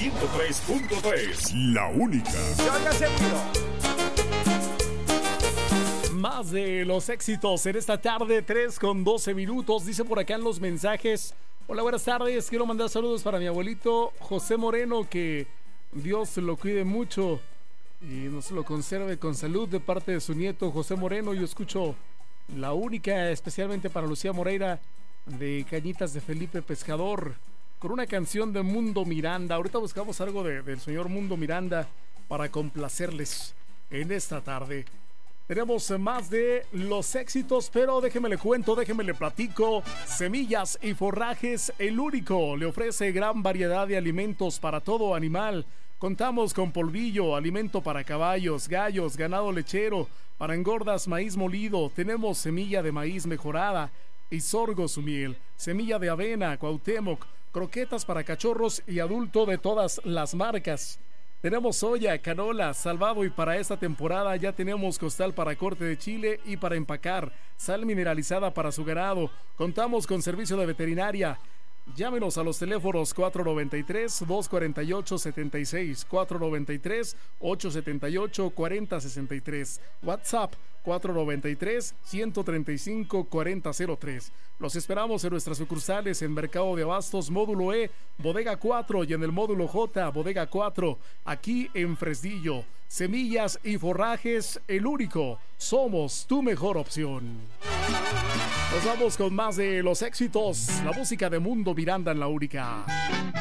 103.3, la única. Más de los éxitos en esta tarde, 3:12. Dice por acá en los mensajes: hola, buenas tardes, quiero mandar saludos para mi abuelito José Moreno, que Dios lo cuide mucho y nos lo conserve con salud, de parte de su nieto José Moreno. Yo escucho la única, especialmente para Lucía Moreira, de Cañitas de Felipe Pescador, con una canción de Mundo Miranda. Ahorita buscamos algo del señor Mundo Miranda para complacerles en esta tarde. Tenemos más de los éxitos, pero déjeme le cuento, déjeme le platico. Semillas y Forrajes El Único le ofrece gran variedad de alimentos para todo animal. Contamos con polvillo, alimento para caballos, gallos, ganado lechero, para engordas, maíz molido. Tenemos semilla de maíz mejorada y sorgo su miel, semilla de avena, Cuauhtémoc, croquetas para cachorros y adulto de todas las marcas. Tenemos soya, canola, salvado, y para esta temporada ya tenemos costal para corte de chile y para empacar, sal mineralizada para su ganado. Contamos con servicio de veterinaria. Llámenos a los teléfonos 493-248-76, 493-878-4063, WhatsApp 493-135-4003. Los esperamos en nuestras sucursales en Mercado de Abastos, Módulo E, Bodega 4, y en el Módulo J, Bodega 4, aquí en Fresnillo. Semillas y Forrajes El Único, somos tu mejor opción. Nos vamos con más de los éxitos, la música de Mundo Miranda en la única.